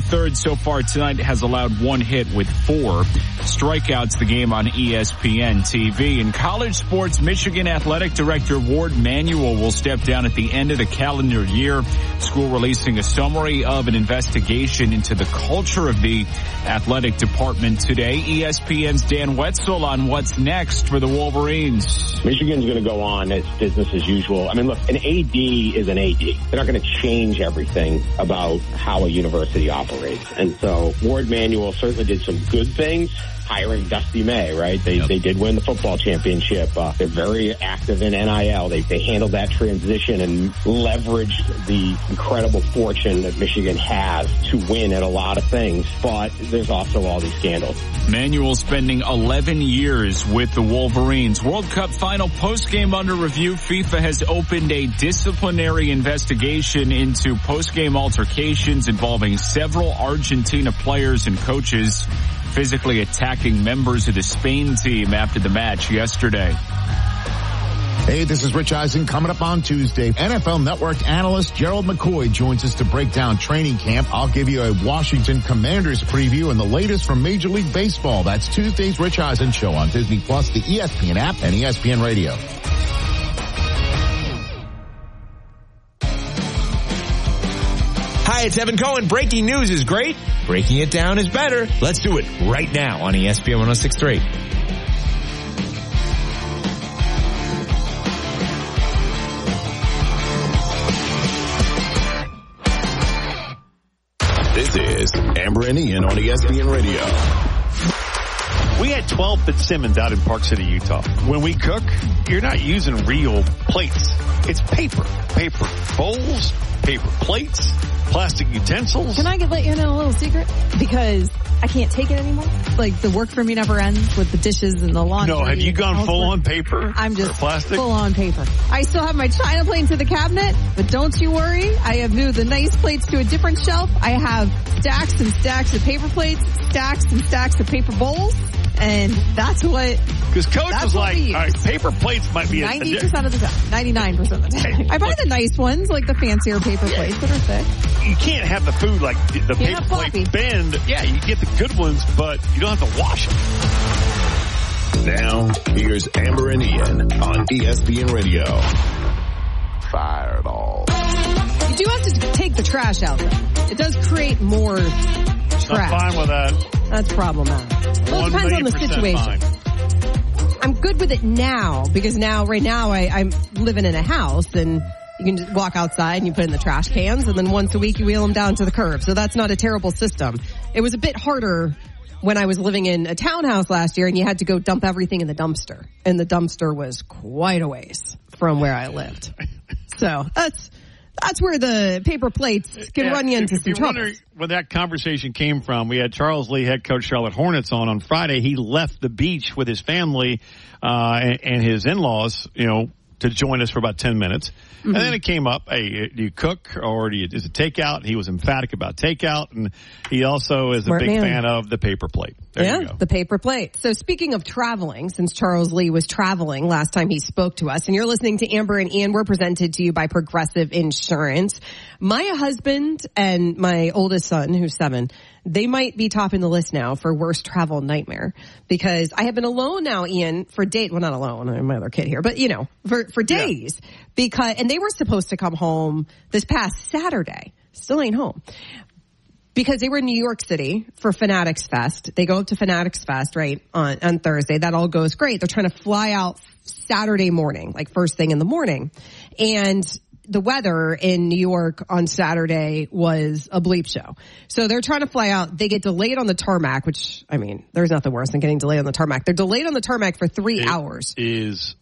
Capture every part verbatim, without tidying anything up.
third so far tonight, has allowed one hit with four strikeouts. The game on E S P N T V. In college sports, Michigan Athletic Director Ward Manuel will step down at the end of the calendar year. School releasing a summary of an investigation into the culture of the athletic department today. E S P N's Dan Wetzel on what's next for the Wolverines. Michigan's going to go on as business as usual. I mean, look, an A D is an A D. They're not going to change everything about how a university operates. And so Ward Manuel certainly did some good things. Hiring Dusty May, right? They yep. they did win the football championship. Uh, they're very active in N I L. They they handled that transition and leveraged the incredible fortune that Michigan has to win at a lot of things. But there's also all these scandals. Manuel spending eleven years with the Wolverines. World Cup final postgame under review. FIFA has opened a disciplinary investigation into postgame altercations involving several Argentina players and coaches physically attacking members of the Spain team after the match yesterday. Hey, this is Rich Eisen. Coming up on Tuesday, N F L Network analyst Gerald McCoy joins us to break down training camp. I'll give you a Washington Commanders preview and the latest from Major League Baseball. That's Tuesday's Rich Eisen Show on Disney Plus, the E S P N app, and E S P N Radio. Hi, it's Evan Cohen. Breaking news is great. Breaking it down is better. Let's do it right now on E S P N one oh six point three. This is Amber and Ian on E S P N Radio. We had twelve Fitzsimmons out in Park City, Utah. When we cook, you're not using real plates. It's paper. Paper bowls, paper plates, plastic utensils. Can I get, let you know a little secret? Because I can't take it anymore. Like, the work for me never ends with the dishes and the laundry. No, have you gone full on paper? I'm just plastic? full on paper. I still have my china plate to the cabinet, but don't you worry. I have moved the nice plates to a different shelf. I have stacks and stacks of paper plates, stacks and stacks of paper bowls. And that's what... Because Coach was like, all right, paper plates might be... ninety percent of the time. ninety-nine percent of the time. I buy the nice ones, like the fancier paper plates that are thick. You can't have the food like the, the paper plate bend. Yeah, you get the good ones, but you don't have to wash them. Now, here's Amber and Ian on E S P N Radio. Fireball. You do have to take the trash out, though. It does create more trash. I'm fine with that. That's problematic. Well, it depends on the situation. Fine. I'm good with it now because now, right now, I, I'm living in a house and you can just walk outside and you put in the trash cans and then once a week you wheel them down to the curb. So that's not a terrible system. It was a bit harder when I was living in a townhouse last year and you had to go dump everything in the dumpster. And the dumpster was quite a ways from where I lived. So that's... That's where the paper plates can yeah, run you into if, some if trouble. Wondering where that conversation came from, we had Charles Lee, head coach Charlotte Hornets, on on Friday. He left the beach with his family uh, and, and his in-laws, you know, to join us for about ten minutes. Mm-hmm. And then it came up, hey, do you cook or do you, is it takeout? He was emphatic about takeout, and he also is Smart a big man. fan of the paper plate. There yeah, you go. The paper plate. So speaking of traveling, since Charles Lee was traveling last time he spoke to us, and you're listening to Amber and Ian, we're presented to you by Progressive Insurance. My husband and my oldest son, who's seven, they might be topping the list now for worst travel nightmare because I have been alone now, Ian, for date. Well, not alone. I have my other kid here, but you know, for, for days yeah. because, and they were supposed to come home this past Saturday. Still ain't home because they were in New York City for Fanatics Fest. They go up to Fanatics Fest, right, on, on Thursday. That all goes great. They're trying to fly out Saturday morning, like first thing in the morning. And the weather in New York on Saturday was a bleep show. So they're trying to fly out. They get delayed on the tarmac, which, I mean, there's nothing worse than getting delayed on the tarmac. They're delayed on the tarmac for three it hours. Is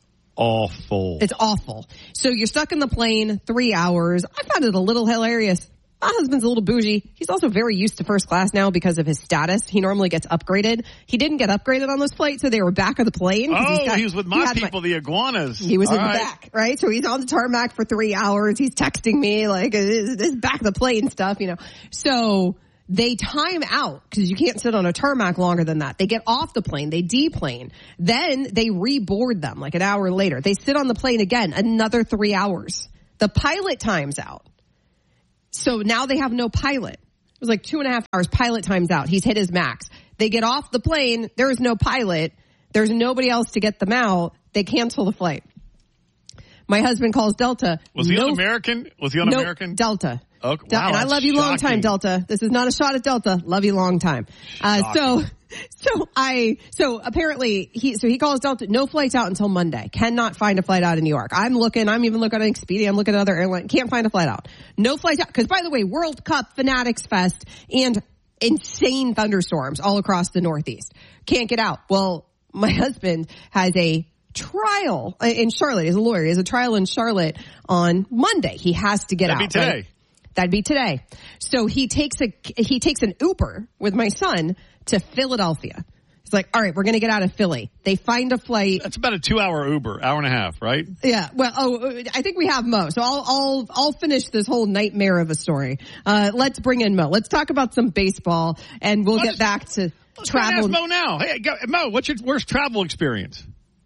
awful. It's awful. So you're stuck in the plane three hours. I found it a little hilarious. My husband's a little bougie. He's also very used to first class now because of his status. He normally gets upgraded. He didn't get upgraded on those flights, so they were back of the plane. Oh, got, he was with my people, my, the iguanas. He was All in right. the back, right? So he's on the tarmac for three hours. He's texting me like, this, this back of the plane stuff, you know. So they time out because you can't sit on a tarmac longer than that. They get off the plane. They deplane. Then they reboard them like an hour later. They sit on the plane again, another three hours. The pilot times out. So now they have no pilot. It was like two and a half hours. Pilot times out. He's hit his max. They get off the plane. There is no pilot. There's nobody else to get them out. They cancel the flight. My husband calls Delta. Was he no, on American? Was he on no, American? Delta. Okay. Del- Wow, and I love you long shocking. time, Delta. This is not a shot at Delta. Love you long time. Uh, so, so I, so apparently he, so he calls Delta. No flights out until Monday. Cannot find a flight out of New York. I'm looking. I'm even looking at Expedia. I'm looking at other airlines. Can't find a flight out. No flights out. Because by the way, World Cup, Fanatics Fest, and insane thunderstorms all across the Northeast. Can't get out. Well, my husband has a trial in Charlotte. He's a lawyer. He has a trial in Charlotte on Monday. He has to get That'd out. be today. Right? That'd be today. So he takes a he takes an Uber with my son to Philadelphia. He's like, all right, we're going to get out of Philly. They find a flight. That's about a two-hour Uber, hour and a half, right? Yeah. Well, oh, I think we have Mo. So I'll I'll I'll finish this whole nightmare of a story. Uh, let's bring in Mo. Let's talk about some baseball, and we'll Let's- get back to Let's travel. ask Mo now. Hey, go, Mo, what's your worst travel experience?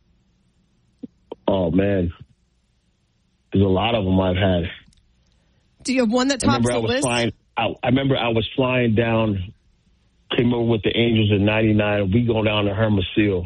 Oh, man. There's a lot of them I've had. Do you have one that I tops remember the I was list? flying. I, I remember I was flying down, came over with the Angels in ninety-nine. We go down to Hermosillo,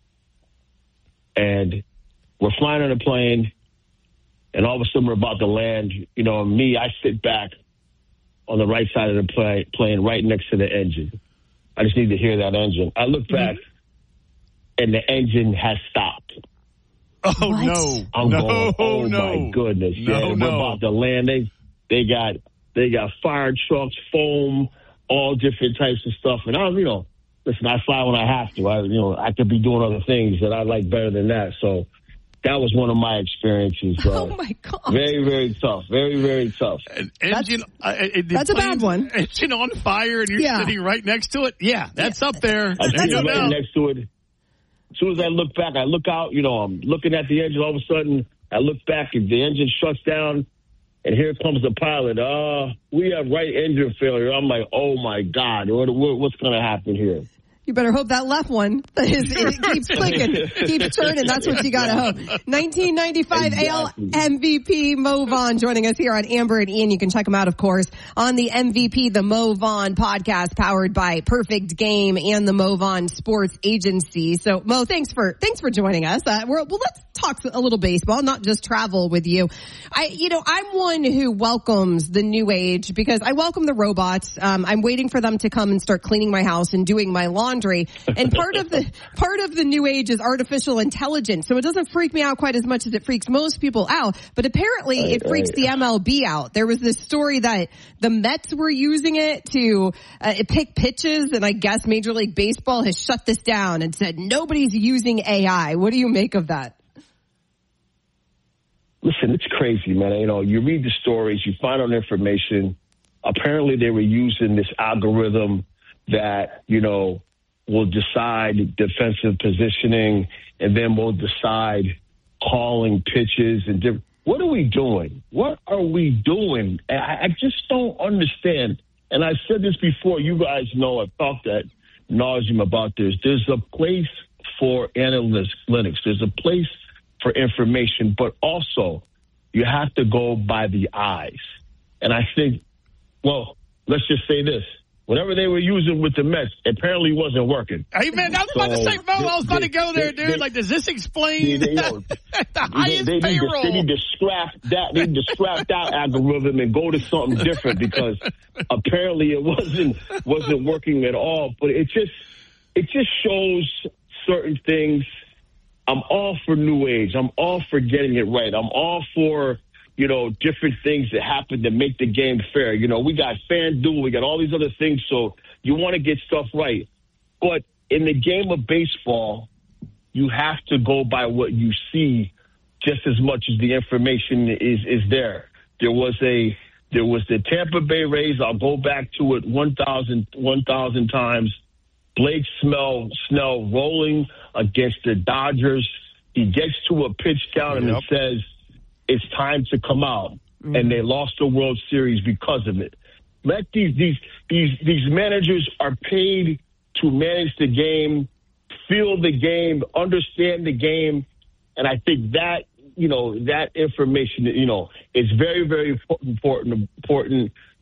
and we're flying on a plane, and all of a sudden we're about to land. You know, me, I sit back on the right side of the plane, plane right next to the engine. I just need to hear that engine. I look back, mm-hmm. and the engine has stopped. Oh, What? no. I'm no, going, oh, no. my goodness. No, yeah, no. we're about to land. They, they got they got fire trucks, foam, all different types of stuff. And I'm, you know, listen, I fly when I have to. I, you know, I could be doing other things that I like better than that. So that was one of my experiences. Uh, Oh my God. Very, very tough. Very, very tough. An engine, uh, it, the that's a bad plane's one. Engine on fire and you're Yeah. sitting right next to it. Yeah, that's up there. I There's was no right doubt. next to it. As soon as I look back, I look out, you know, I'm looking at the engine. All of a sudden, I look back and the engine shuts down, and here comes the pilot. Uh, we have right engine failure. I'm like, oh, my God, what, what, what's going to happen here? You better hope that left one is, it keeps clicking, keeps turning. That's what you got to hope. nineteen ninety-five Exactly. A L M V P Mo Vaughn joining us here on Amber and Ian. You can check him out, of course, on the M V P, the Mo Vaughn podcast, powered by Perfect Game and the Mo Vaughn Sports Agency. So, Mo, thanks for thanks for joining us. Uh, we're, well, let's talk a little baseball, not just travel with you. I, you know, I'm one who welcomes the new age because I welcome the robots. Um, I'm waiting for them to come and start cleaning my house and doing my laundry. And part of the part of the new age is artificial intelligence. So it doesn't freak me out quite as much as it freaks most people out. But apparently Right, it freaks right. the M L B out. There was this story that the Mets were using it to uh, pick pitches, and I guess Major League Baseball has shut this down and said nobody's using A I. What do you make of that? Listen, it's crazy, man. You know, you read the stories, you find out information. Apparently they were using this algorithm that, you know, will decide defensive positioning and then will decide calling pitches and different. What are we doing? What are we doing? I, I just don't understand. And I said this before. You guys know I've talked at nauseum about this. There's a place for analytics. There's a place for information, but also you have to go by the eyes. And I think, well, let's just say this. Whatever they were using with the Mets apparently wasn't working. Hey, man, I was about to So, say, Mo, I was about they- to go there, they- dude. they- like, does this explain they- you know, the They, highest they, need to, payroll? they need to scrap that. They need to scrap that algorithm and go to something different because apparently it wasn't wasn't working at all. But it just it just shows certain things. I'm all for new age. I'm all for getting it right. I'm all for, you know, different things that happen to make the game fair. You know, we got FanDuel, we got all these other things. So you want to get stuff right. But in the game of baseball, you have to go by what you see just as much as the information is, is there. There was a there was the Tampa Bay Rays. I'll go back to it one thousand, one thousand times. Blake Snell, Snell rolling against the Dodgers. He gets to a pitch count and Yep. it says it's time to come out. Mm-hmm. And they lost the World Series because of it. Let these these these these managers are paid to manage the game, feel the game, understand the game, and I think that, you know, that information, you know, is very, very important important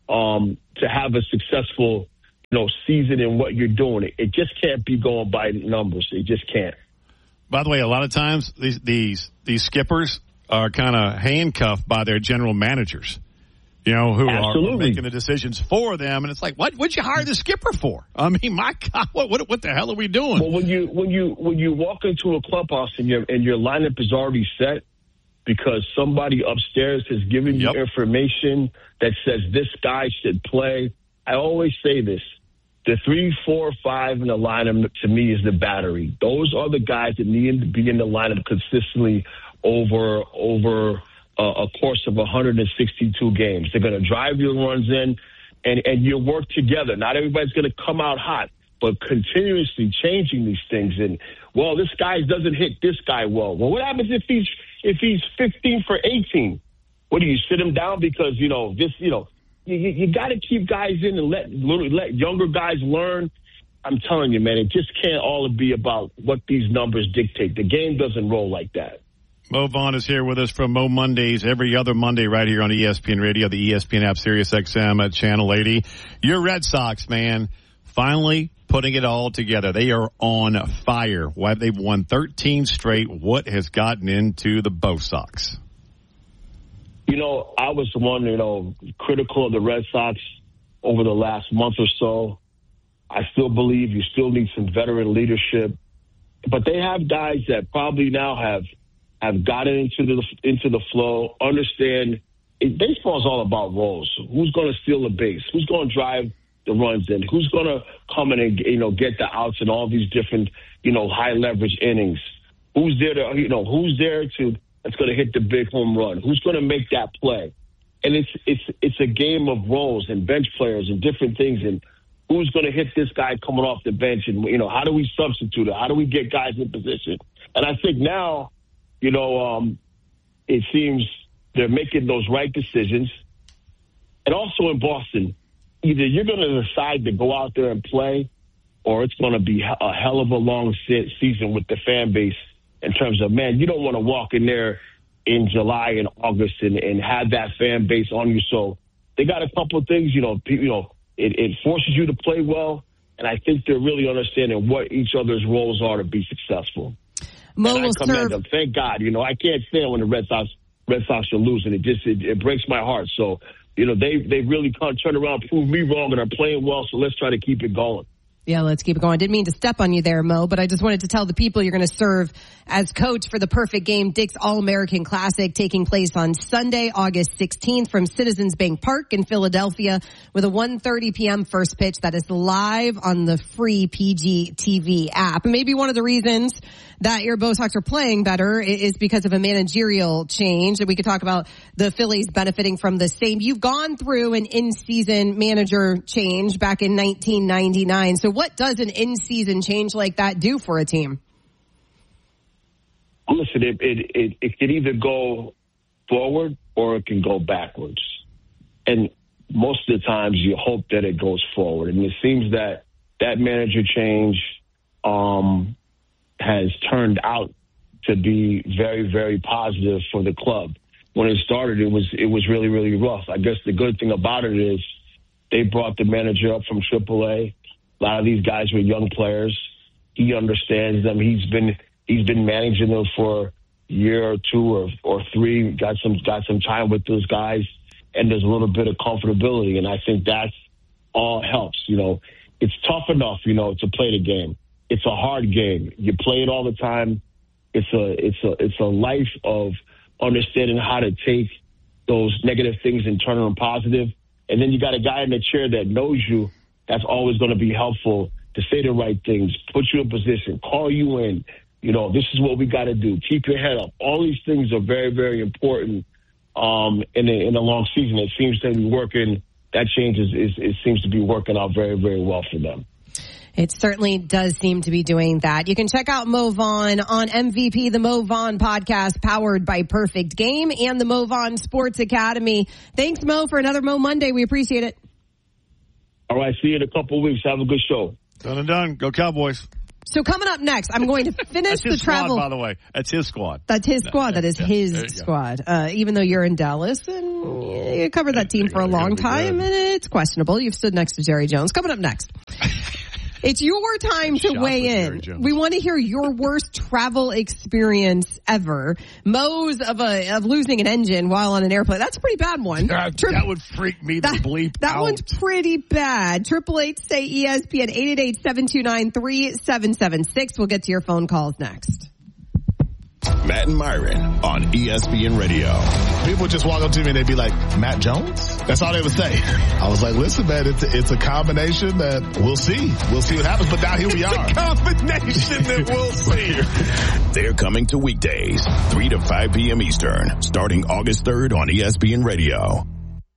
um, to have a successful, you know, season in what you're doing. It, it just can't be going by numbers. It just can't. By the way, a lot of times these these these skippers are kind of handcuffed by their general managers, you know, who are, are making the decisions for them. And it's like, what would you hire the skipper for? I mean, my God, what what, what the hell are we doing? Well, when you when you when you walk into a clubhouse and your and your lineup is already set because somebody upstairs has given you yep. information that says this guy should play. I always say this. The three, four, five in the lineup, to me, is the battery. Those are the guys that need to be in the lineup consistently over over uh, a course of one hundred sixty-two games. They're going to drive your runs in, and, and you work together. Not everybody's going to come out hot, but continuously changing these things. And, well, this guy doesn't hit this guy well. Well, what happens if he's if he's fifteen for eighteen? What, do you sit him down because, you know, this, you know, You, you got to keep guys in and let let younger guys learn. I'm telling you, man, it just can't all be about what these numbers dictate. The game doesn't roll like that. Mo Vaughn is here with us from Mo Mondays every other Monday right here on E S P N Radio, the E S P N app, Sirius X M at Channel eighty. Your Red Sox, man, finally putting it all together. They are on fire. Why they've won thirteen straight. What has gotten into the Bo Sox? You know, I was one, you know, critical of the Red Sox over the last month or so. I still believe you still need some veteran leadership. But they have guys that probably now have have gotten into the into the flow, understand it, baseball is all about roles. Who's going to steal the base? Who's going to drive the runs in? Who's going to come in and, you know, get the outs in all these different, you know, high leverage innings? Who's there to, you know, who's there to that's going to hit the big home run? Who's going to make that play? And it's it's it's a game of roles and bench players and different things. And who's going to hit this guy coming off the bench? And, you know, how do we substitute it? How do we get guys in position? And I think now, you know, um, it seems they're making those right decisions. And also in Boston, either you're going to decide to go out there and play, or it's going to be a hell of a long season with the fan base. In terms of, man, you don't want to walk in there in July and August and, and have that fan base on you. So they got a couple of things, you know, you know, it, it forces you to play well. And I think they're really understanding what each other's roles are to be successful. Mo and I will commend serve. them. Thank God. You know, I can't stand when the Red Sox Red Sox are losing. It just it, it breaks my heart. So, you know, they they really can't turn around, prove me wrong, and are playing well. So let's try to keep it going. Yeah, let's keep it going. I didn't mean to step on you there, Mo, but I just wanted to tell the people you're going to serve as coach for the Perfect Game Dick's All-American Classic taking place on Sunday, August sixteenth from Citizens Bank Park in Philadelphia with a one thirty p.m. first pitch that is live on the free P G T V app. And maybe one of the reasons that your Bo Sox are playing better is because of a managerial change. And we could talk about the Phillies benefiting from the same. You've gone through an in-season manager change back in nineteen ninety-nine. So what does an in-season change like that do for a team? Listen, it, it, it, it can either go forward or it can go backwards. And most of the times you hope that it goes forward. And it seems that that manager change um, has turned out to be very, very positive for the club. When it started, it was it was really, really rough. I guess the good thing about it is they brought the manager up from triple A. A lot of these guys were young players. He understands them. He's been he's been managing them for a year or two or or three. Got some got some time with those guys, and there's a little bit of comfortability. And I think that's all helps. You know, it's tough enough, you know, to play the game. It's a hard game. You play it all the time. It's a it's a it's a life of understanding how to take those negative things and turn them positive. And then you got a guy in the chair that knows you. That's always going to be helpful to say the right things, put you in position, call you in. You know, this is what we got to do. Keep your head up. All these things are very, very important um, in, a, in a long season. It seems to be working. That change is, is it seems to be working out very, very well for them. It certainly does seem to be doing that. You can check out Mo Vaughn on M V P, the Mo Vaughn podcast powered by Perfect Game and the Mo Vaughn Sports Academy. Thanks, Mo, for another Mo Monday. We appreciate it. All right, see you in a couple of weeks. Have a good show. Done and done. Go Cowboys. So coming up next, I'm going to finish That's his the travel. Squad, by the way, that's his squad. That's his squad. That is yeah, his squad. Uh, even though you're in Dallas and you covered that team for a long time, and it's questionable. You've stood next to Jerry Jones. Coming up next. It's your time to Shot weigh in. We want to hear your worst travel experience ever. Mo's of a of losing an engine while on an airplane. That's a pretty bad one. That, Tri- that would freak me the that, bleep That out. one's pretty bad. Triple eight say E S P N eight eight eight seven two nine three seven seven six. We'll get to your phone calls next. Matt and Myron on E S P N Radio. People just walk up to me and they'd be like, Matt Jones? That's all they would say. I was like, listen, man, it's, it's a combination that we'll see. We'll see what happens, but now here we it's are. It's a combination that we'll see. They're coming to weekdays, three to five p.m. Eastern, starting August third on E S P N Radio.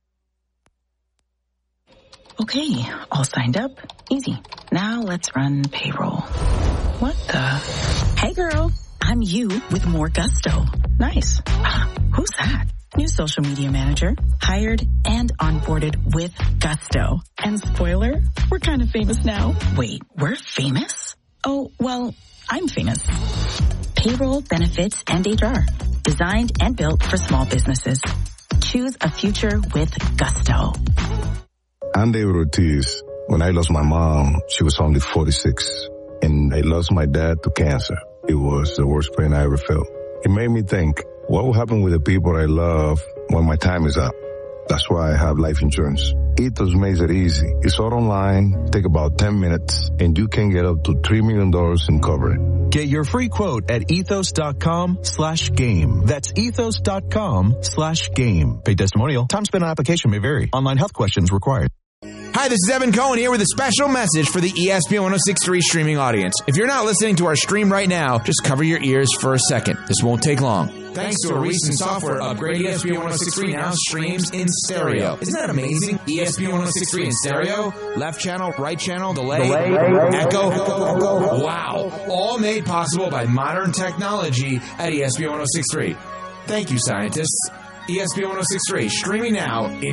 Okay, all signed up. Easy. Now let's run payroll. What the? Hey, girl. I'm you with more gusto. Nice. Ah, who's that? New social media manager. Hired and onboarded with gusto. And spoiler, we're kind of famous now. Wait, we're famous? Oh, well, I'm famous. Payroll, benefits, and H R. Designed and built for small businesses. Choose a future with gusto. I'm David Ortiz. When I lost my mom, she was only forty-six. And I lost my dad to cancer. It was the worst pain I ever felt. It made me think, what will happen with the people I love when my time is up? That's why I have life insurance. Ethos makes it easy. It's all online, take about ten minutes, and you can get up to three million dollars in coverage. Get your free quote at ethos.com slash game. That's ethos.com slash game. Paid testimonial. Time spent on application may vary. Online health questions required. Hi, this is Evan Cohen here with a special message for the E S P N one oh six point three streaming audience. If you're not listening to our stream right now, just cover your ears for a second. This won't take long. Thanks to a recent software upgrade, E S P N one oh six point three now streams in stereo. Isn't that amazing? E S P N one oh six point three in stereo, left channel, right channel, delay, delay echo, echo. Wow. All made possible by modern technology at E S P N one oh six point three. Thank you, scientists. E S P N one oh six point three, streaming now in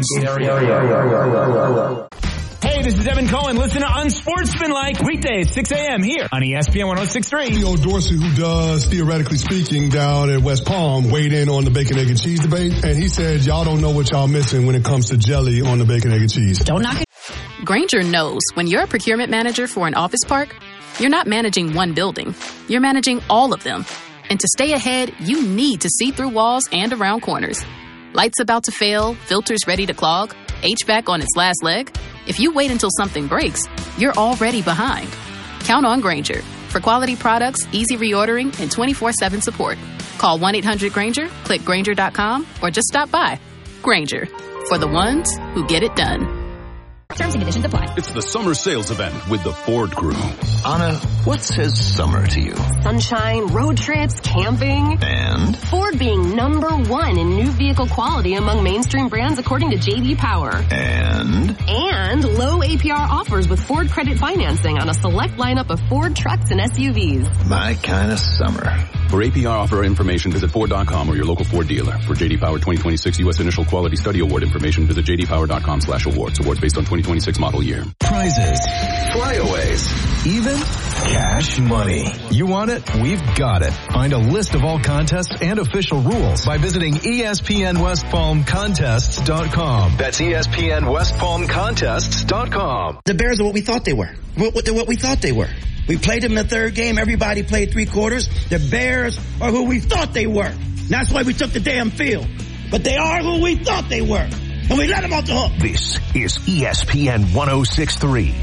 stereo. Hey, this is Evan Cohen. Listen to Unsportsmanlike weekdays, six a.m. here on E S P N one oh six point three. Leo Dorsey, who does, theoretically speaking, down at West Palm, weighed in on the bacon, egg, and cheese debate. And he said, y'all don't know what y'all missing when it comes to jelly on the bacon, egg, and cheese. Don't knock it. Grainger knows when you're a procurement manager for an office park, you're not managing one building. You're managing all of them. And to stay ahead, you need to see through walls and around corners. Lights about to fail, filters ready to clog, H V A C on its last leg. If you wait until something breaks, you're already behind. Count on Grainger for quality products, easy reordering, and twenty-four seven support. Call one eight hundred Grainger, click Grainger dot com, or just stop by. Grainger, for the ones who get it done. Terms and conditions apply. It's the summer sales event with the Ford Crew. Anna, what says summer to you? Sunshine, road trips, camping. And? Ford being number one in new vehicle quality among mainstream brands according to J D Power. And? And low A P R offers with Ford credit financing on a select lineup of Ford trucks and S U Vs. My kind of summer. For A P R offer information, visit Ford dot com or your local Ford dealer. For J D Power twenty twenty-six U S Initial Quality Study Award information, visit J D Power dot com slash awards. Awards based on twenty twenty-six model year. Prizes, flyaways, even cash money. You want it? We've got it. Find a list of all contests and official rules by visiting E S P N West Palm Contests dot com. That's E S P N West Palm Contests dot com. The Bears are what we thought they were. What, what, what we thought they were. We played them in the third game. Everybody played three quarters. The Bears are who we thought they were. That's why we took the damn field. But they are who we thought they were. And we let them off the hook. This is E S P N one oh six point three.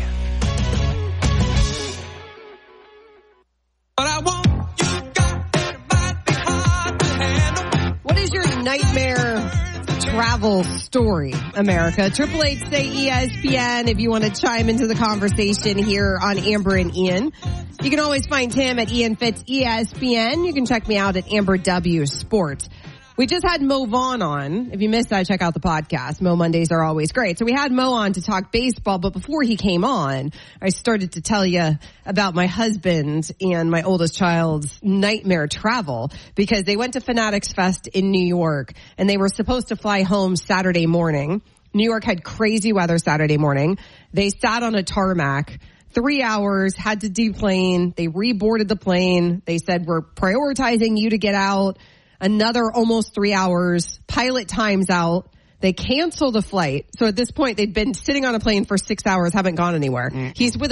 But I want you got it, what is your nightmare travel story, America? Triple eight say E S P N if you want to chime into the conversation here on Amber and Ian. You can always find him at Ian Fitz E S P N. You can check me out at Amber W Sports. We just had Mo Vaughn on. If you missed that, check out the podcast. Mo Mondays are always great. So we had Mo on to talk baseball, but before he came on, I started to tell you about my husband and my oldest child's nightmare travel because they went to Fanatics Fest in New York and they were supposed to fly home Saturday morning. New York had crazy weather Saturday morning. They sat on a tarmac three hours, had to deplane. They reboarded the plane. They said, we're prioritizing you to get out. Another almost three hours. Pilot times out. They canceled a flight. So at this point, they'd been sitting on a plane for six hours, haven't gone anywhere. Mm-hmm. He's with